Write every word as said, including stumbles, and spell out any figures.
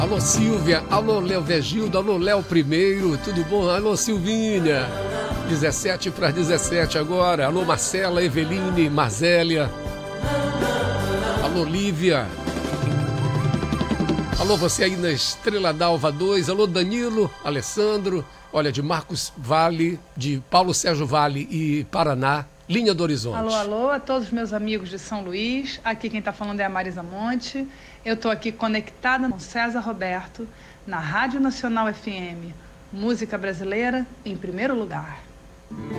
Alô Silvia, alô Léo Vegildo, alô Léo Primeiro, tudo bom? Alô Silvinha, dezessete para as dezessete agora. Alô Marcela, Eveline, Marzélia. Alô Lívia. Alô você aí na Estrela d'Alva dois. Alô Danilo, Alessandro. Olha, de Marcos Vale, de Paulo Sérgio Vale e Paraná, linha do Horizonte. Alô, alô a todos os meus amigos de São Luís. Aqui quem está falando é a Marisa Monte. Eu estou aqui conectada com César Roberto, na Rádio Nacional F M. Música brasileira em primeiro lugar.